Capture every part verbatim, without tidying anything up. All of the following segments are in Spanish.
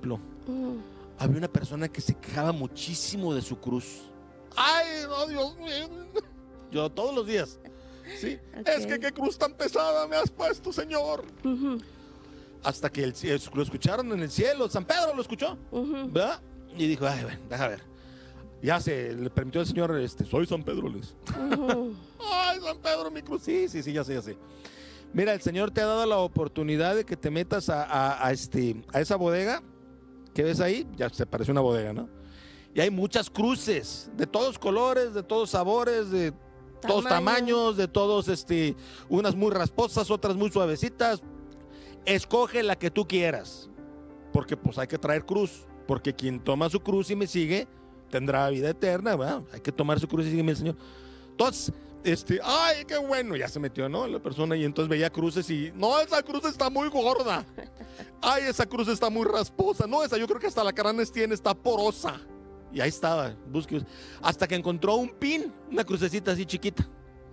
ejemplo, Mm. había una persona que se quejaba muchísimo de su cruz. ¡Ay, no, Dios mío! Yo todos los días. Sí. Ok. Es que qué cruz tan pesada me has puesto, Señor. Ujú, Hasta que el, lo escucharon en el cielo. San Pedro lo escuchó, ujú. ¿verdad? Y dijo, ay, bueno, deja ver. Ya se le permitió al Señor, este, soy San Pedro, les. Ujú. Ay, San Pedro, mi cruz. Sí, sí, sí, ya sé, ya sé. Mira, el Señor te ha dado la oportunidad de que te metas a, a, a este, a esa bodega que ves ahí. Ya se parece una bodega, ¿no? Y hay muchas cruces, de todos colores, de todos sabores, de todos Tamaño. tamaños, de todos, este, unas muy rasposas, otras muy suavecitas. Escoge la que tú quieras, porque pues hay que traer cruz, porque quien toma su cruz y me sigue, tendrá vida eterna, ¿verdad? Hay que tomar su cruz y sígueme el Señor. Entonces, este, ay, qué bueno, ya se metió, ¿no? La persona, y entonces veía cruces y, no, esa cruz está muy gorda. Ay, esa cruz está muy rasposa. No, esa yo creo que hasta la carnes tiene, está porosa. Y ahí estaba, busque, hasta que encontró un pin, una crucecita así chiquita.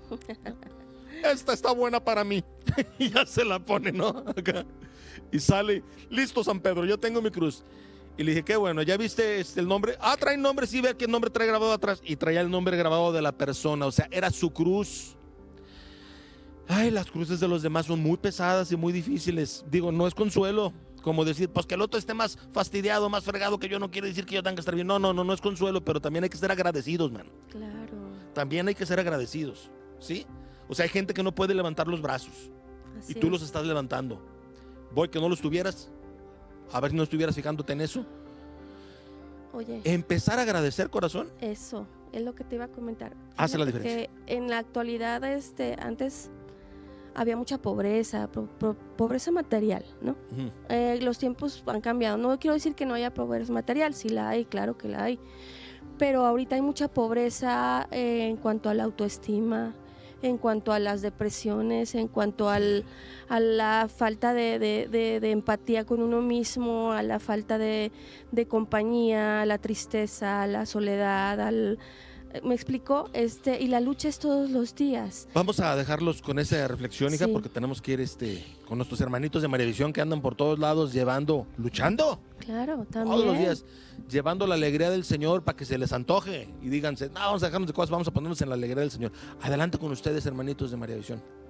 Esta está buena para mí. Y ya se la pone, ¿no? Acá. Y sale, listo, San Pedro, yo tengo mi cruz. Y le dije, qué bueno, ¿ya viste este, el nombre? Ah, trae nombre, sí, ve qué nombre trae grabado atrás. Y traía el nombre grabado de la persona, o sea, era su cruz. Ay, las cruces de los demás son muy pesadas y muy difíciles. Digo, no es consuelo, como decir, pues que el otro esté más fastidiado, más fregado que yo, no quiere decir que yo tenga que estar bien. No, no, no, no es consuelo, pero también hay que ser agradecidos, man. Claro. También hay que ser agradecidos, ¿sí? O sea, hay gente que no puede levantar los brazos. Así Y tú es. los estás levantando. Voy que no los tuvieras. A ver si no estuvieras fijándote en eso. Oye, Empezar a agradecer, corazón, eso es lo que te iba a comentar. hace la Fíjate diferencia. que en la actualidad, este, antes había mucha pobreza, po- po- pobreza material, ¿no? Ujú. Eh, los tiempos han cambiado. No quiero decir que no haya pobreza material, sí la hay, claro que la hay. Pero ahorita hay mucha pobreza eh, en cuanto a la autoestima, en cuanto a las depresiones, en cuanto al, a la falta de, de- de- de empatía con uno mismo, a la falta de, de compañía, a la tristeza, a la soledad, al, ¿me explico? Este, y la lucha es todos los días. Vamos a dejarlos con esa reflexión, hija, Sí. porque tenemos que ir este, con nuestros hermanitos de María Visión que andan por todos lados llevando, luchando Claro, también. todos los días, llevando la alegría del Señor para que se les antoje y díganse, no, vamos a dejarnos de cosas, vamos a ponernos en la alegría del Señor. Adelante con ustedes, hermanitos de María Visión.